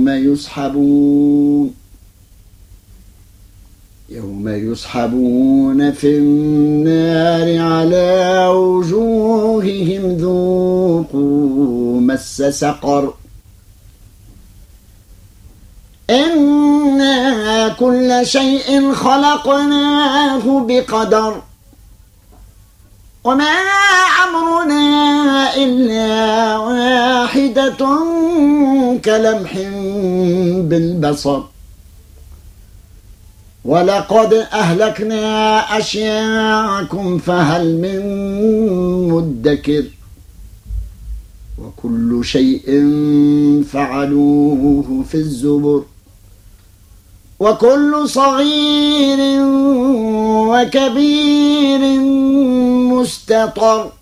يوم يسحبون في النار على وجوههم ذوقوا مس سقر إنا كل شيء خلقناه بقدر وما أمرنا إلا واحدة كلمح بالبصر ولقد أهلكنا أشياعكم فهل من مدكر وكل شيء فعلوه في الزبر وكل صغير وكبير مستطر